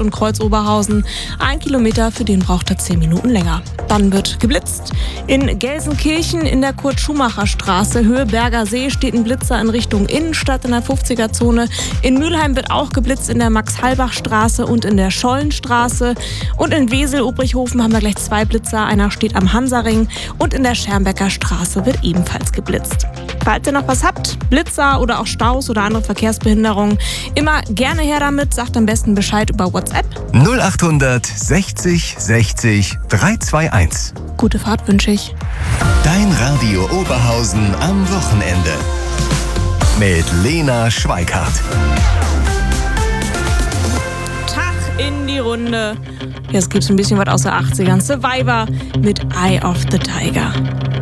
und Kreuz Oberhausen. 1 Kilometer, für den braucht er 10 Minuten länger. Dann wird geblitzt. In Gelsenkirchen in der Kurt-Schumacher-Straße, Höhe Berger See, steht ein Blitzer in Richtung Innenstadt in der 50er-Zone. In Mülheim wird auch geblitzt in der Max-Halbach-Straße und in der Schollenstraße. Und in Wesel-Obrichhofen haben wir gleich 2 Blitzer. Einer steht am Hansaring und in der Schermbecker Straße wird ebenfalls geblitzt. Falls ihr noch was habt, Blitzer oder auch Staus oder andere Verkehrsbehinderungen, immer gerne her damit. Sagt am besten Bescheid über WhatsApp. 0800 60 60 321. Gute Fahrt wünsche ich. Dein Radio Oberhausen am Wochenende. Mit Lena Schweikart. Tag in die Runde. Jetzt gibt's ein bisschen was aus der 80ern. Survivor mit Eye of the Tiger.